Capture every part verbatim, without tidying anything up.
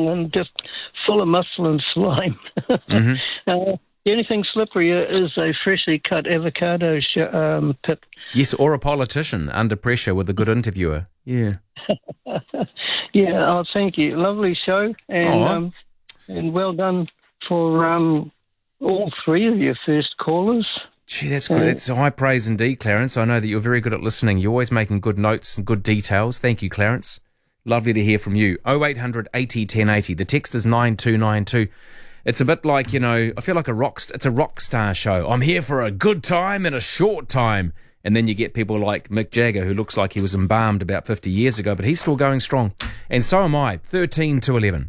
long and just full of muscle and slime. Mm-hmm. uh, anything slipperier is a freshly cut avocado sh- um, pip. Yes, or a politician under pressure with a good interviewer. Yeah. Yeah, oh, thank you. Lovely show, and um, and well done for um, all three of your first callers. Gee, that's good. It's high praise indeed, Clarence. I know that you're very good at listening. You're always making good notes and good details. Thank you, Clarence. Lovely to hear from you. oh eight hundred eighty ten eighty. The text is nine two nine two. It's a bit like, you know, I feel like a rock. St- it's a rock star show. I'm here for a good time and a short time. And then you get people like Mick Jagger, who looks like he was embalmed about fifty years ago, but he's still going strong. And so am I. thirteen to eleven.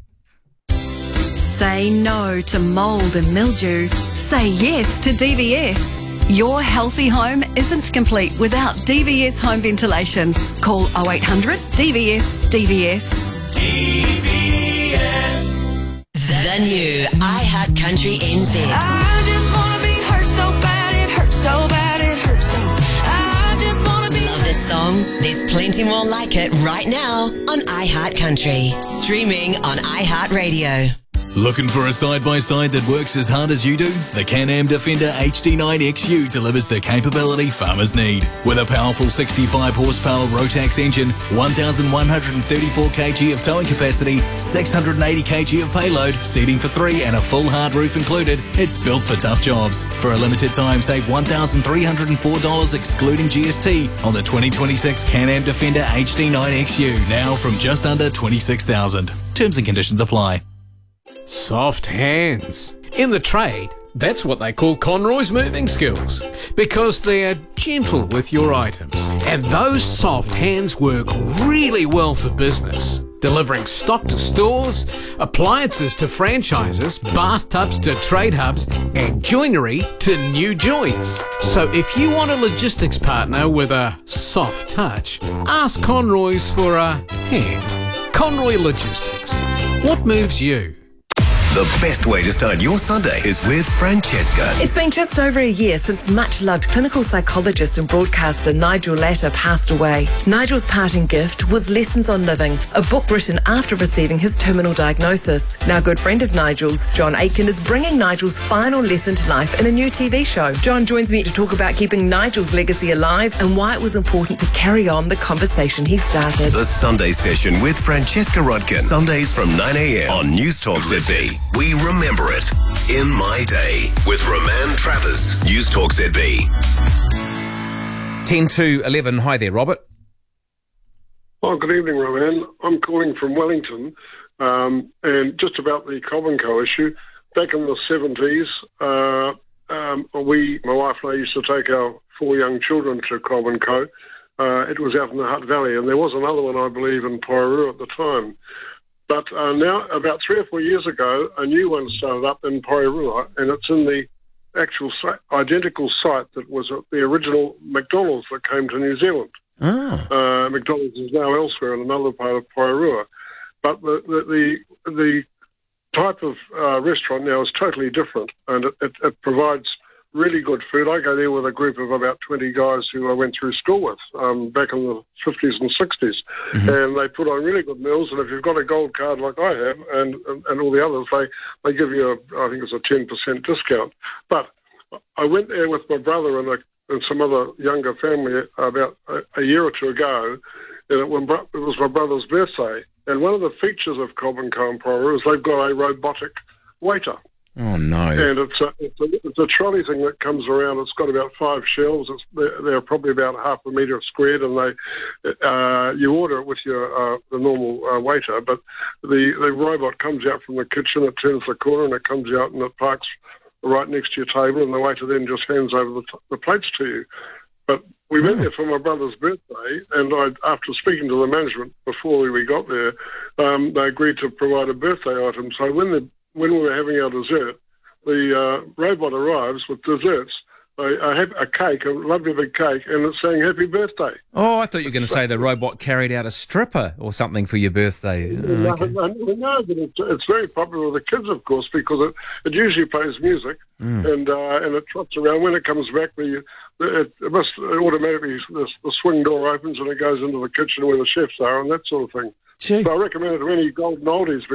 Say no to mould and mildew. Say yes to D V S. Your healthy home isn't complete without D V S home ventilation. Call oh eight hundred D V S D V S. D V S. The new iHeartCountry N Z. I just want to be hurt so bad, it hurts so bad, it hurts so. I just want to be. Love this song? There's plenty more like it right now on iHeartCountry. Streaming on iHeartRadio. Looking for a side-by-side that works as hard as you do? The Can-Am Defender H D nine X U delivers the capability farmers need. With a powerful sixty-five horsepower Rotax engine, one thousand one hundred thirty-four kilograms of towing capacity, six hundred eighty kilograms of payload, seating for three and a full hard roof included, it's built for tough jobs. For a limited time, save one thousand three hundred four dollars excluding G S T on the twenty twenty-six Can-Am Defender H D nine X U, now from just under twenty-six thousand dollars. Terms and conditions apply. Soft hands. In the trade, that's what they call Conroy's moving skills, because they're gentle with your items. And those soft hands work really well for business, delivering stock to stores, appliances to franchises, bathtubs to trade hubs, and joinery to new joints. So if you want a logistics partner with a soft touch, ask Conroy's for a hand. Conroy Logistics. What moves you? The best way to start your Sunday is with Francesca. It's been just over a year since much-loved clinical psychologist and broadcaster Nigel Latta passed away. Nigel's parting gift was Lessons on Living, a book written after receiving his terminal diagnosis. Now, a good friend of Nigel's, John Aitken, is bringing Nigel's final lesson to life in a new T V show. John joins me to talk about keeping Nigel's legacy alive and why it was important to carry on the conversation he started. The Sunday Session with Francesca Rodkin. Sundays from nine a.m. on News Talk Z B. We remember it. In My Day with Roman Travers. News Talk Z B. ten to eleven. Hi there, Robert. Oh, good evening, Roman. I'm calling from Wellington, um, and just about the Cobb and Co issue. Back in the seventies, uh, um, we, my wife and I, used to take our four young children to Cobb and Co. Uh, it was out in the Hutt Valley, and there was another one, I believe, in Porirua at the time. But uh, now, about three or four years ago, a new one started up in Porirua, and it's in the actual site, identical site that was at the original McDonald's that came to New Zealand. Oh. Uh, McDonald's is now elsewhere in another part of Porirua. But the the, the, the type of uh, restaurant now is totally different, and it, it, it provides really good food. I go there with a group of about twenty guys who I went through school with um, back in the fifties and sixties. Mm-hmm. And they put on really good meals. And if you've got a gold card like I have and and, and all the others, they, they give you, a, I think it's a ten percent discount. But I went there with my brother and, a, and some other younger family about a, a year or two ago. And it, when, it was my brother's birthday. And one of the features of Cobb and Co in Porirua is they've got a robotic waiter. Oh, no. And it's a, it's, a, it's a trolley thing that comes around. It's got about five shelves. It's, they're, they're probably about half a metre squared, and they uh, you order it with your uh, the normal uh, waiter, but the, the robot comes out from the kitchen, it turns the corner, and it comes out and it parks right next to your table, and the waiter then just hands over the, t- the plates to you. But we went there for my brother's birthday, and I, after speaking to the management before we got there, um, they agreed to provide a birthday item. So when the When we were having our dessert, the uh, robot arrives with desserts, a, a, a cake, a lovely big cake, and it's saying happy birthday. Oh, I thought you were going to say the robot carried out a stripper or something for your birthday. Oh, okay. No, no, no, but it's, it's very popular with the kids, of course, because it, it usually plays music, mm. and uh, and it trots around. When it comes back, the it, it must automatically, the, the swing door opens and it goes into the kitchen where the chefs are and that sort of thing. Gee. So I recommend it to any golden oldies.